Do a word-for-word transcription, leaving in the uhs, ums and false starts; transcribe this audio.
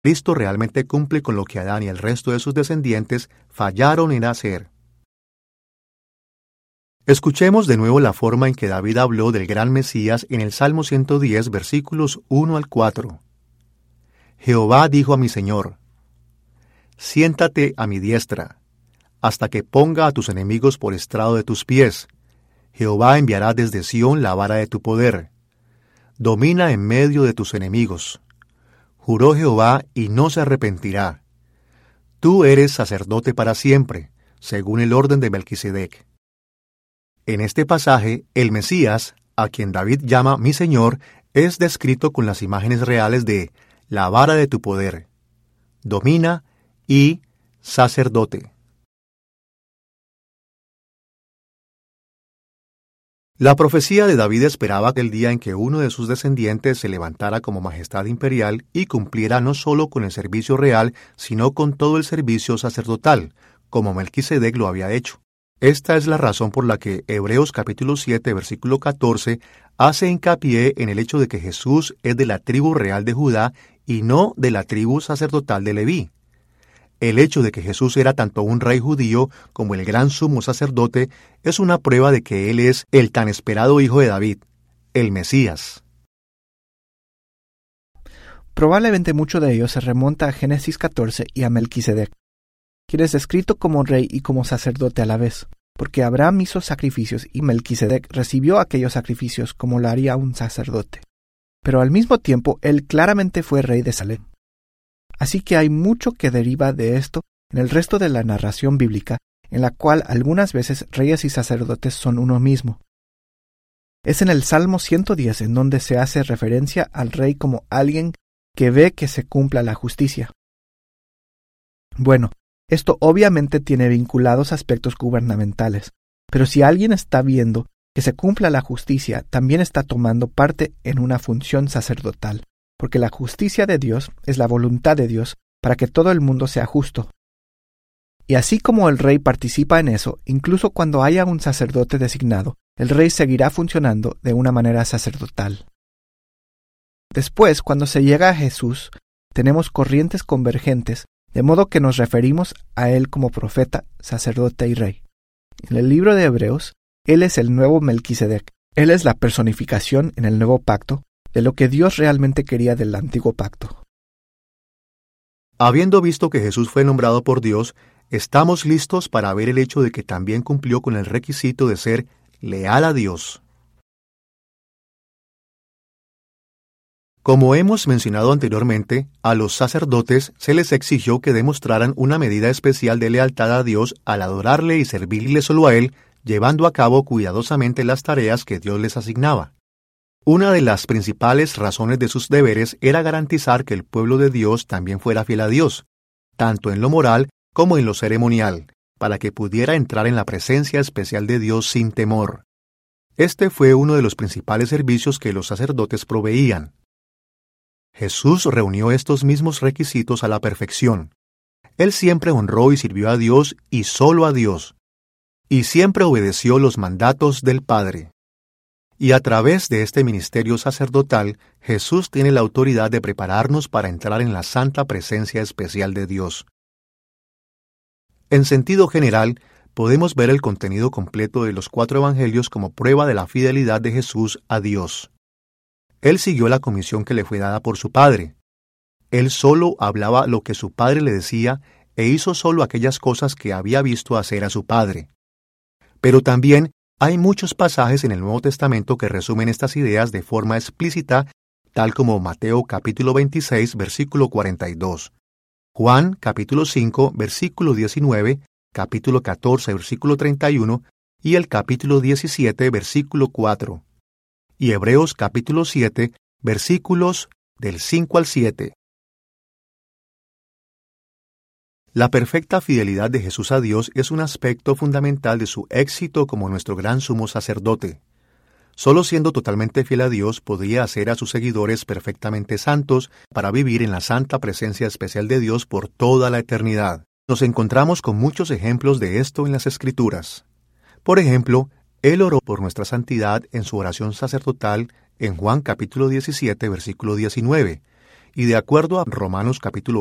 Cristo realmente cumple con lo que Adán y el resto de sus descendientes fallaron en hacer. Escuchemos de nuevo la forma en que David habló del gran Mesías en el Salmo ciento diez, versículos uno al cuatro. Jehová dijo a mi Señor: siéntate a mi diestra, hasta que ponga a tus enemigos por estrado de tus pies. Jehová enviará desde Sión la vara de tu poder. Domina en medio de tus enemigos. Juró Jehová y no se arrepentirá. Tú eres sacerdote para siempre, según el orden de Melquisedec. En este pasaje, el Mesías, a quien David llama mi Señor, es descrito con las imágenes reales de la vara de tu poder, domina y sacerdote. La profecía de David esperaba el día en que uno de sus descendientes se levantara como majestad imperial y cumpliera no solo con el servicio real, sino con todo el servicio sacerdotal, como Melquisedec lo había hecho. Esta es la razón por la que Hebreos capítulo siete, versículo catorce, hace hincapié en el hecho de que Jesús es de la tribu real de Judá y no de la tribu sacerdotal de Leví. El hecho de que Jesús era tanto un rey judío como el gran sumo sacerdote es una prueba de que Él es el tan esperado hijo de David, el Mesías. Probablemente mucho de ello se remonta a Génesis catorce y a Melquisedec, quien es descrito como rey y como sacerdote a la vez, porque Abraham hizo sacrificios y Melquisedec recibió aquellos sacrificios como lo haría un sacerdote. Pero al mismo tiempo, él claramente fue rey de Salem. Así que hay mucho que deriva de esto en el resto de la narración bíblica, en la cual algunas veces reyes y sacerdotes son uno mismo. Es en el Salmo ciento diez en donde se hace referencia al rey como alguien que ve que se cumpla la justicia. Bueno, esto obviamente tiene vinculados aspectos gubernamentales, pero si alguien está viendo que se cumpla la justicia, también está tomando parte en una función sacerdotal, porque la justicia de Dios es la voluntad de Dios para que todo el mundo sea justo. Y así como el rey participa en eso, incluso cuando haya un sacerdote designado, el rey seguirá funcionando de una manera sacerdotal. Después, cuando se llega a Jesús, tenemos corrientes convergentes, de modo que nos referimos a él como profeta, sacerdote y rey. En el libro de Hebreos, él es el nuevo Melquisedec. Él es la personificación en el nuevo pacto de lo que Dios realmente quería del antiguo pacto. Habiendo visto que Jesús fue nombrado por Dios, estamos listos para ver el hecho de que también cumplió con el requisito de ser leal a Dios. Como hemos mencionado anteriormente, a los sacerdotes se les exigió que demostraran una medida especial de lealtad a Dios al adorarle y servirle solo a Él, llevando a cabo cuidadosamente las tareas que Dios les asignaba. Una de las principales razones de sus deberes era garantizar que el pueblo de Dios también fuera fiel a Dios, tanto en lo moral como en lo ceremonial, para que pudiera entrar en la presencia especial de Dios sin temor. Este fue uno de los principales servicios que los sacerdotes proveían. Jesús reunió estos mismos requisitos a la perfección. Él siempre honró y sirvió a Dios y solo a Dios, y siempre obedeció los mandatos del Padre. Y a través de este ministerio sacerdotal, Jesús tiene la autoridad de prepararnos para entrar en la santa presencia especial de Dios. En sentido general, podemos ver el contenido completo de los cuatro evangelios como prueba de la fidelidad de Jesús a Dios. Él siguió la comisión que le fue dada por su Padre. Él solo hablaba lo que su Padre le decía e hizo solo aquellas cosas que había visto hacer a su Padre. Pero también hay muchos pasajes en el Nuevo Testamento que resumen estas ideas de forma explícita, tal como Mateo capítulo veintiséis, versículo cuarenta y dos, Juan capítulo cinco, versículo diecinueve, capítulo catorce, versículo treinta y uno, y el capítulo diecisiete, versículo cuatro, y Hebreos capítulo siete, versículos del cinco al siete. La perfecta fidelidad de Jesús a Dios es un aspecto fundamental de su éxito como nuestro gran sumo sacerdote. Solo siendo totalmente fiel a Dios podría hacer a sus seguidores perfectamente santos para vivir en la santa presencia especial de Dios por toda la eternidad. Nos encontramos con muchos ejemplos de esto en las Escrituras. Por ejemplo, Él oró por nuestra santidad en su oración sacerdotal en Juan capítulo diecisiete, versículo diecinueve, y de acuerdo a Romanos capítulo